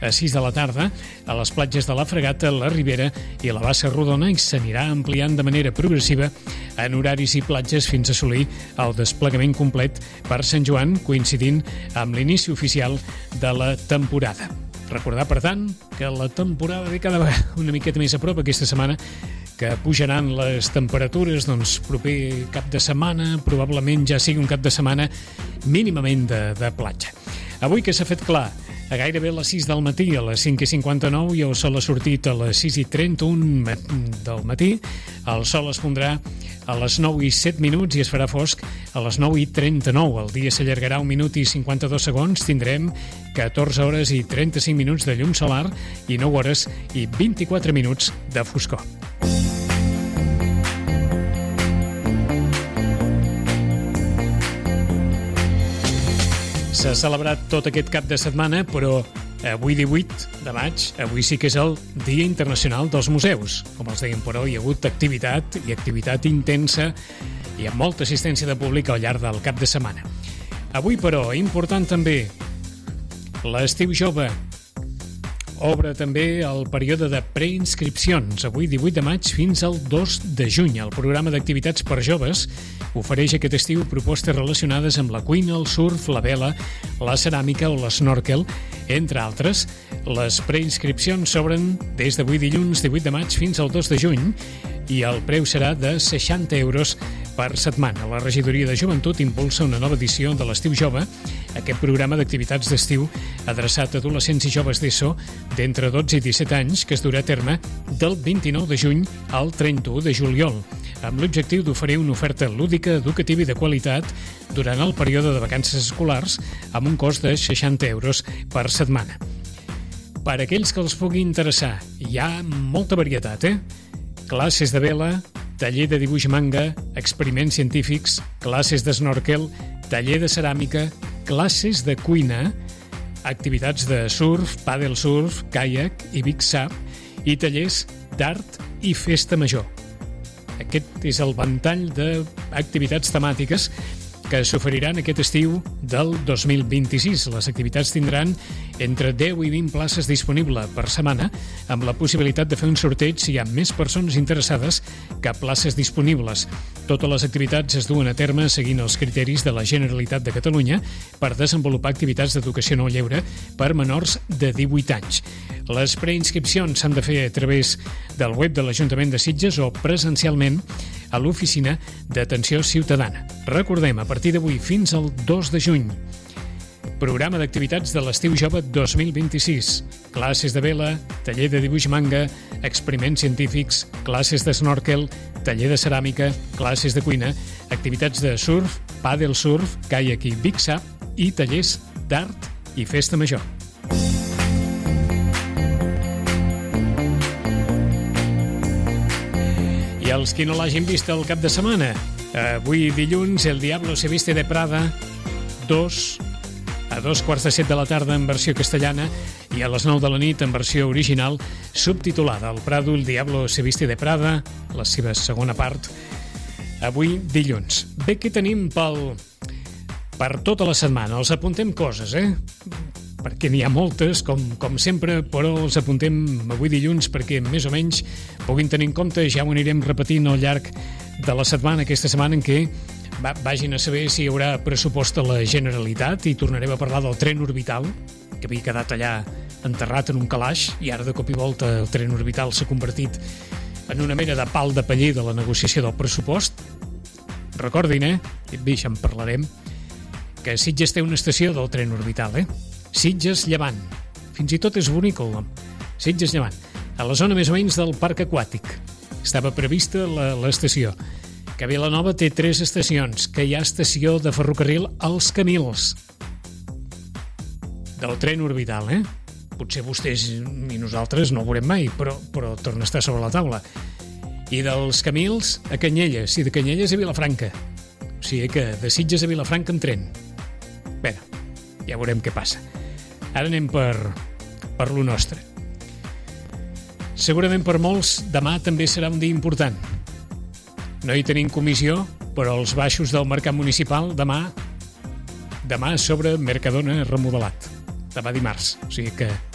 a 6 de la tarda a les platges de la Fragata, la Ribera i la Bassa Rodona i s'anirà ampliant de manera progressiva en horaris i platges fins a assolir el desplegament complet per Sant Joan, coincidint amb l'inici oficial de la temporada. Recordar, per tant, que la temporada ve cada vegada una miqueta més a prop aquesta setmana, que pujaran les temperatures, doncs proper cap de setmana, probablement ja sigui un cap de setmana mínimament de platja. Avui que s'ha fet clar, a gairebé a les 6 del matí, a les 5:59, i el sol ha sortit a les 6:31 del matí, el sol es pondrà a les 9:07 i es farà fosc a les 9:39. El dia s'allargarà 1 minut i 52 segons, tindrem 14 hores i 35 minuts de llum solar i 9 hores i 24 minuts de foscor. S'ha celebrat tot aquest cap de setmana, però avui 18 de maig, avui sí que és el Dia Internacional dels Museus. Com els dèiem, però hi ha hagut activitat intensa i amb molta assistència de públic al llarg del cap de setmana. Avui, però, important també, l'estiu jove obre també el període de preinscripcions. Avui, 18 de maig, fins al 2 de juny. El programa d'activitats per joves ofereix aquest estiu propostes relacionades amb la cuina, el surf, la vela, la ceràmica o l'snorkel, entre altres. Les preinscripcions s'obren des d'avui dilluns 18 de maig fins al 2 de juny i el preu serà de 60 euros per setmana. La Regidoria de Joventut impulsa una nova edició de l'Estiu Jove, aquest programa d'activitats d'estiu adreçat a adolescents i joves d'ESO d'entre 12 i 17 anys que es durà a terme del 29 de juny al 31 de juliol, amb l'objectiu d'oferir una oferta lúdica, educativa i de qualitat durant el període de vacances escolars amb un cost de 60 euros per setmana. Per a aquells que els pugui interessar, hi ha molta varietat, Classes de vela, taller de dibuix manga, experiments científics, classes d'snorkel, taller de ceràmica, classes de cuina, activitats de surf, pàdel surf, caiac i big sup i tallers d'art i festa major. Aquest és el ventall d'activitats temàtiques que s'oferiran aquest estiu del 2026. Les activitats tindran entre 10 i 20 places disponibles per setmana, amb la possibilitat de fer un sorteig si hi ha més persones interessades que places disponibles. Totes les activitats es duen a terme seguint els criteris de la Generalitat de Catalunya per desenvolupar activitats d'educació no lleure per menors de 18 anys. Les preinscripcions s'han de fer a través del web de l'Ajuntament de Sitges o presencialment a l'Oficina d'Atenció Ciutadana. Recordem, a partir d'avui fins al 2 de juny, programa d'activitats de l'Estiu Jove 2026. Classes de vela, taller de dibuix manga, experiments científics, classes d'snorkel, taller de ceràmica, classes de cuina, activitats de surf, pàdel surf, caiac i big sup i tallers d'art i festa major. I els qui no l'hagin vist el cap de setmana, avui dilluns, El Diablo se viste de Prada 2, a 2:15 de la tarda en versió castellana i a les 9 de la nit en versió original subtitulada El Prado, El Diablo se viste de Prada, la seva segona part, avui dilluns. Bé, què tenim per tota la setmana? Els apuntem coses, perquè n'hi ha moltes, com sempre, però els apuntem avui dilluns perquè més o menys puguin tenir en compte, ja ho anirem repetint al llarg de la setmana, aquesta setmana en què vagin a saber si hi haurà pressupost a la Generalitat i tornarem a parlar del tren orbital, que havia quedat allà enterrat en un calaix i ara de cop i volta el tren orbital s'ha convertit en una mena de pal de paller de la negociació del pressupost. Recordin, bé, ja en parlarem, que Sitges té una estació del tren orbital, Sitges Llevant. Fins i tot és bonic el nom. Sitges Llevant. A la zona més o menys del parc aquàtic. Estava prevista l'estació. Que Vilanova té 3 estacions, que hi ha estació de ferrocarril als Camils. Del tren orbital, Potser vostès i nosaltres no ho veurem mai, però torna a estar sobre la taula. I dels Camils a Canyelles, i de Canyelles a Vilafranca. O sigui que de Sitges a Vilafranca en tren. Bé, ja veurem què passa. Ara anem per lo nostre. Segurament per molts demà també serà un dia important. No hi tenim comissió, però els baixos del mercat municipal demà sobre Mercadona remodelat. Demà dimarts. O sigui que